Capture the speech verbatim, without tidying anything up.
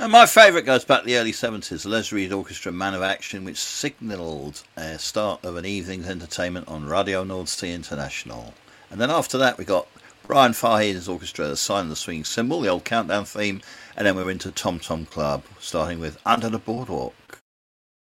And my favourite goes back to the early seventies, the Les Reed Orchestra Man of Action, which signalled a start of an evening's entertainment on Radio North Sea International. And then after that we got Brian Fahey's orchestra, The Sign of the Swinging Cymbal, the old countdown theme, and then we're into Tom Tom Club, starting with Under the Boardwalk.